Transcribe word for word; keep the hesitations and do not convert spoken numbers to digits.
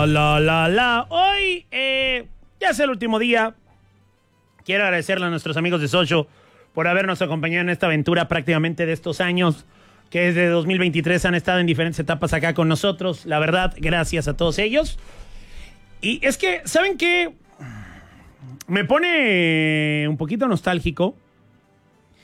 La, la, la. Hoy eh, ya es el último día. Quiero agradecerle a nuestros amigos de Socho por habernos acompañado en esta aventura prácticamente de estos años, que desde dos mil veintitrés han estado en diferentes etapas acá con nosotros. La verdad, gracias a todos ellos. Y es que, ¿saben qué? Me pone un poquito nostálgico